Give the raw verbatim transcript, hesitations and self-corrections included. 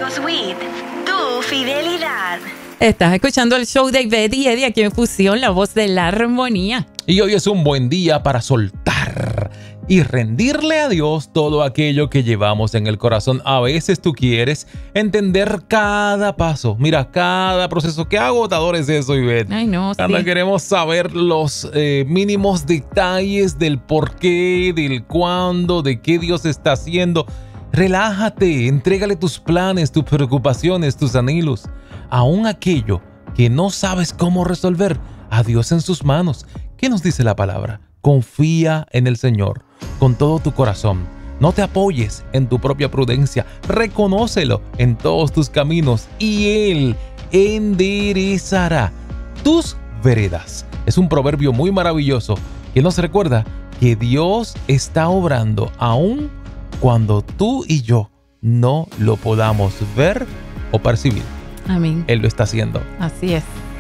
Cosméticos With, tu fidelidad. Estás escuchando el show de Betty y Eddie aquí en Fusión, la voz de la armonía. Y hoy es un buen día para soltar y rendirle a Dios todo aquello que llevamos en el corazón. A veces tú quieres entender cada paso. Mira, cada proceso. Qué agotador es eso, Ivette. Ay, no, Cada sí. queremos saber los eh, mínimos detalles del por qué, del cuándo, de qué Dios está haciendo. Relájate, entrégale tus planes, tus preocupaciones, tus anhelos. Aún aquello que no sabes cómo resolver, a Dios en sus manos. ¿Qué nos dice la palabra? Confía en el Señor con todo tu corazón. No te apoyes en tu propia prudencia. Reconócelo en todos tus caminos y Él enderezará tus veredas. Es un proverbio muy maravilloso que nos recuerda que Dios está obrando aún cuando tú y yo no lo podamos ver o percibir. Amén. Él lo está haciendo. Así es.